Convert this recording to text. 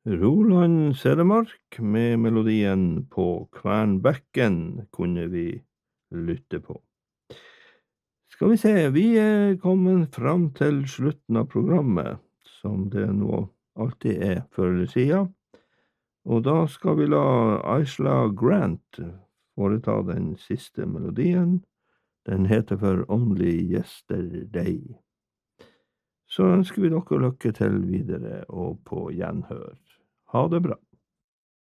Roland Sedemark med melodien På Kvernbekken kunne vi lytte på. Skal vi se, vi kommet fram til slutten av programmet, som det nå alltid før eller siden. Og da skal vi la Isla Grant foreta den siste melodien. Den heter for Only Yesterday. Så ønsker vi dere lykke til videre og på gjenhør. Ha det bra.